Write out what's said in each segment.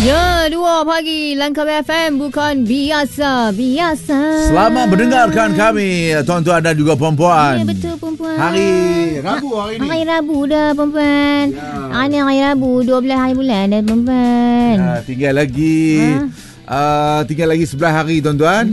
Ya, 2 pagi Langkawi FM bukan biasa. Selamat mendengarkan kami, tuan-tuan dan juga perempuan. Ya, betul perempuan. Hari Rabu hari ni. Hari Rabu dah perempuan. Ya. Hari Rabu 12 hari bulan dah perempuan. Ya, tinggal lagi 11 hari, tuan-tuan.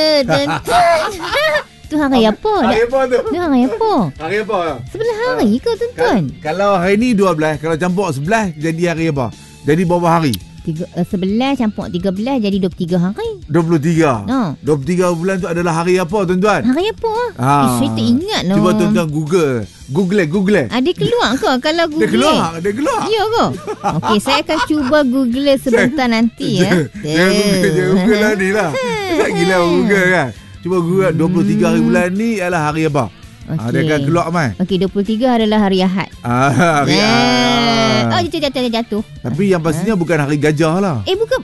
Tu hari apa? Hari apa tu? Tu hari apa? Hari apa? 11 hari ke tuan-tuan? Kalau hari ni 12, kalau campur 11 jadi hari apa? Jadi berapa hari? 11 campur 13 jadi 23 hari. 23. Ha. 23 bulan tu adalah hari apa, tuan-tuan? Hari apa? Saya tak ingat lah. Cuba tuan-tuan Google. Dia keluar ke kalau Google? Dia keluar. Ya ke? Okey, saya akan cuba Google sebentar nanti ya. Jangan Google lah ni lah. Tak gila Google kan. Cuba Google 23 hari bulan ni adalah hari apa? Okay. Dia akan keluar mai. Okey, 23 adalah hari Ahad. Hari Ahad. Jatuh. Tapi yang pastinya bukan hari gajah lah. Bukan.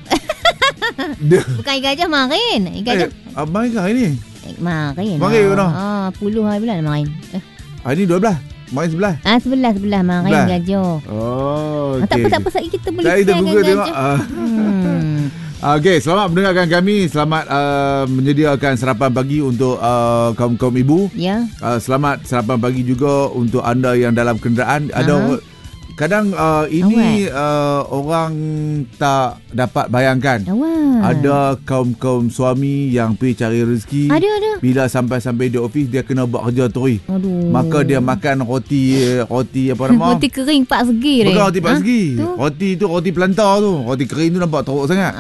Bukan hari gajah marin. Hari gajah. Marin ke hari ni? Marin. Marin ke mana? 10 hari bulan marin. Hari ni 12. Marin 11. 11 marin gajah. Oh, okey. Tak apa sekali kita boleh kita Google gajah. tengok. Okey, selamat mendengarkan kami. Selamat menyediakan sarapan pagi untuk kaum-kaum ibu. Ya. Selamat sarapan pagi juga untuk anda yang dalam kenderaan. Ada kadang ini orang tak dapat bayangkan. Ada kaum-kaum suami yang pergi cari rezeki. Ada. Bila sampai di ofis dia kena buat kerja terus. Maka dia makan roti apa nama? Roti kering 4 segi dia. Bukan roti 4 segi. Roti tu roti plantar tu. Roti kering tu nampak teruk sangat.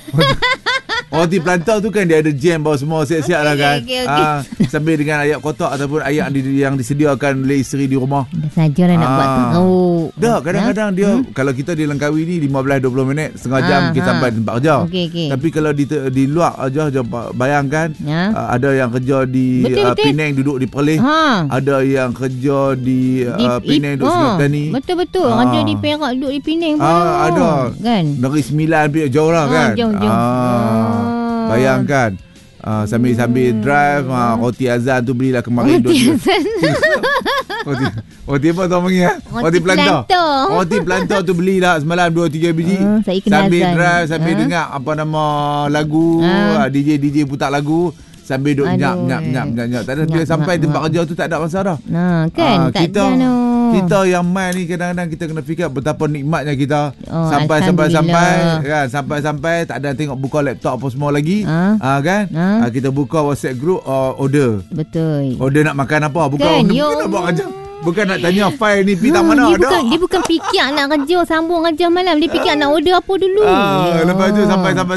Roti plantar tu kan dia ada jam bawah semua siap-siap lah kan. Okay. Sambil dengan ayak kotak ataupun ayak yang disediakan oleh isteri di rumah. Dah sajalah nak buat teruk. Dah kadang-kadang dia kalau kita di Langkawi ni 15-20 minit setengah jam kita sampai tempat kerja. Okay. Tapi kalau di luar aja bayangkan ada yang kerja di Penang duduk di Perlis. Ada yang kerja di Penang duduk sebelah Tani. Betul. Ada di Perak duduk di Penang pun. Ada. Kan? Dari 9 jauh lah kan. Jauh. Bayangkan sambil drive roti azan tu belilah kemarin. Roti apa tu panggil? Roti plantar. Roti plantar tu belilah semalam 2-3 biji. Sambil drive, sambil dengar apa nama lagu, DJ putar lagu, sambil duk nyap. Tak ada bila sampai tempat kerja tu tak ada masalah. Kan kita yang main ni kadang-kadang kita kena fikir betapa nikmatnya kita sampai tak ada tengok buka laptop apa semua lagi kan kita buka WhatsApp group order. Betul. Order nak makan apa bukan nak buat kerja. Bukan nak tanya file ni pergi tak mana dia bukan fikir nak kerja sambung kerja malam, dia fikir nak order apa dulu. Lepas tu sampai